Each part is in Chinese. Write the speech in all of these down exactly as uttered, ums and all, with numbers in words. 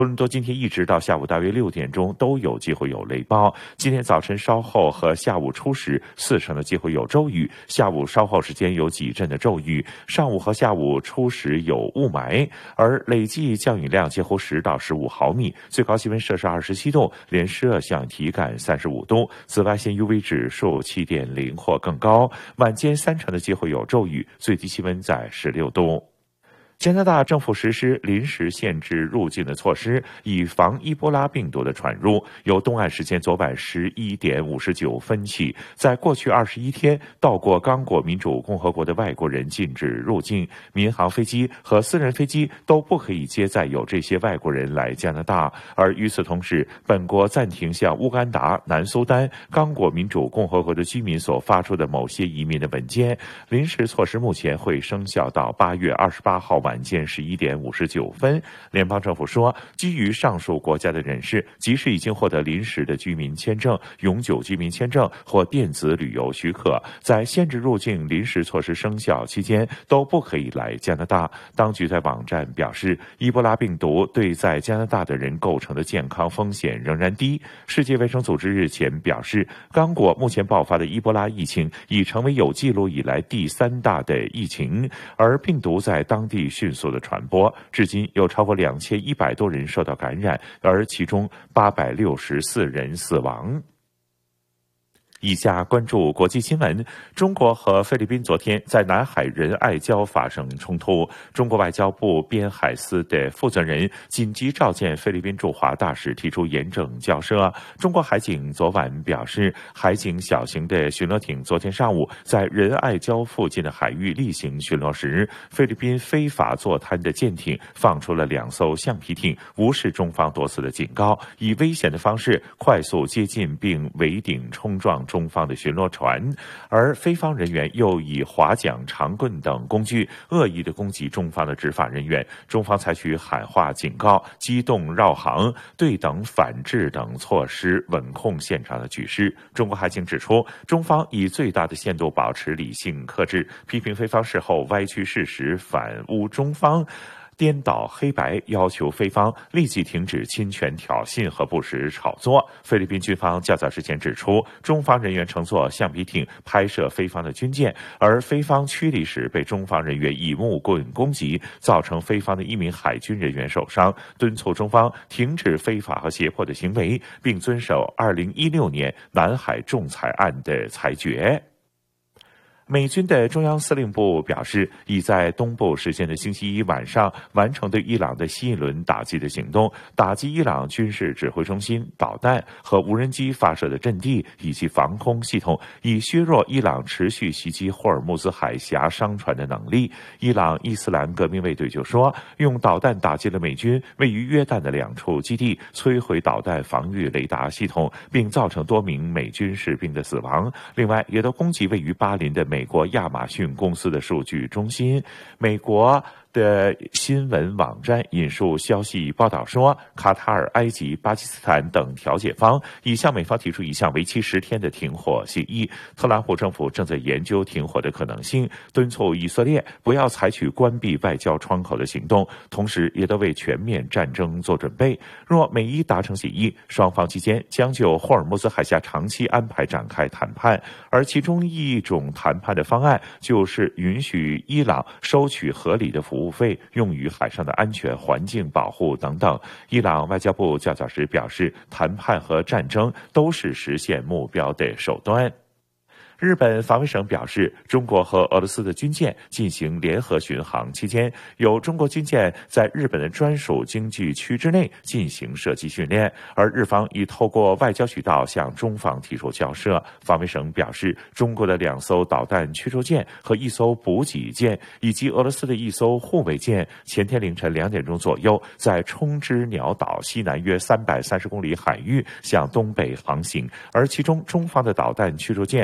多伦多今天一直到下午大约六点钟都有机会有雷暴。今天早晨稍后和下午初时，四成的机会有骤雨；下午稍后时间有几阵的骤雨。上午和下午初时有雾霾，而累计降雨量介乎十到十五毫米，最高气温摄氏二十七度，连湿热象体感三十五度，紫外线 U V 指数七点零或更高。晚间三成的机会有骤雨，最低气温在十六度。加拿大政府实施临时限制入境的措施，以防伊波拉病毒的传入。由东岸时间昨晚十一点五十九分起，在过去二十一天到过刚果民主共和国的外国人禁止入境，民航飞机和私人飞机都不可以接载有这些外国人来加拿大。而与此同时，本国暂停向乌干达、南苏丹、刚果民主共和国的居民所发出的某些移民的文件。临时措施目前会生效到八月二十八号晚。晚间十一点五十九分，联邦政府说，基于上述国家的人士，即使已经获得临时的居民签证、永久居民签证或电子旅游许可，在限制入境临时措施生效期间都不可以来加拿大。当局在网站表示，伊波拉病毒对在加拿大的人构成的健康风险仍然低。世界卫生组织日前表示，刚果目前爆发的伊波拉疫情已成为有记录以来第三大的疫情，而病毒在当地迅速的传播，至今有超过两千一百多人受到感染，而其中八百六十四人死亡。以下关注国际新闻。中国和菲律宾昨天在南海仁爱礁发生冲突，中国外交部边海司的负责人紧急召见菲律宾驻华大使，提出严正交涉。中国海警昨晚表示，海警小型的巡逻艇昨天上午在仁爱礁附近的海域例行巡逻时，菲律宾非法坐滩的舰艇放出了两艘橡皮艇，无视中方多次的警告，以危险的方式快速接近并围顶冲撞中方的巡逻船，而菲方人员又以划桨、长棍等工具恶意的攻击中方的执法人员。中方采取喊话警告、机动绕航、对等反制等措施，稳控现场的局势。中国海警指出，中方以最大的限度保持理性克制，批评菲方事后歪曲事实、反诬中方，颠倒黑白，要求菲方立即停止侵权挑衅和不实炒作。菲律宾军方较早之前指出，中方人员乘坐橡皮艇拍摄菲方的军舰，而菲方驱离时被中方人员以木棍攻击，造成菲方的一名海军人员受伤，敦促中方停止非法和胁迫的行为，并遵守二零一六年南海仲裁案的裁决。美军的中央司令部表示，已在东部时间的星期一晚上完成对伊朗的新一轮打击的行动，打击伊朗军事指挥中心、导弹和无人机发射的阵地以及防空系统，以削弱伊朗持续袭击霍尔木兹海峡商船的能力。伊朗伊斯兰革命卫队就说，用导弹打击了美军位于约旦的两处基地，摧毁导弹防御雷达系统，并造成多名美军士兵的死亡。另外，也都攻击位于巴林的美国亚马逊公司的数据中心。美国的新闻网站引述消息报道说，卡塔尔、埃及、巴基斯坦等调解方已向美方提出一项为期十天的停火协议。特朗普政府正在研究停火的可能性，敦促以色列不要采取关闭外交窗口的行动，同时也都为全面战争做准备。若美伊达成协议，双方期间将就霍尔木兹海峡长期安排展开谈判，而其中一种谈判的方案就是允许伊朗收取合理的服务费，用于海上的安全、环境保护等等。伊朗外交部较早时表示，谈判和战争都是实现目标的手段。日本防卫省表示，中国和俄罗斯的军舰进行联合巡航期间，有中国军舰在日本的专属经济区之内进行射击训练，而日方已透过外交渠道向中方提出交涉。防卫省表示，中国的两艘导弹驱逐舰和一艘补给舰，以及俄罗斯的一艘护卫舰，前天凌晨两点钟左右，在冲之鸟岛西南约三百三十公里海域向东北航行，而其中中方的导弹驱逐舰在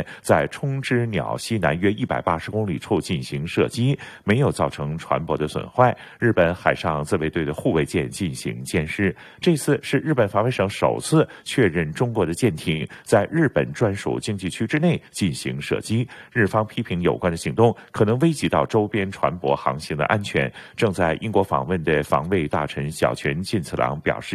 冲之鸟西南约一百八十公里处进行射击，没有造成船舶的损坏。日本海上自卫队的护卫舰进行监视。这次是日本防卫省首次确认中国的舰艇在日本专属经济区之内进行射击，日方批评有关的行动可能危及到周边船舶航行的安全。正在英国访问的防卫大臣小泉进次郎表示，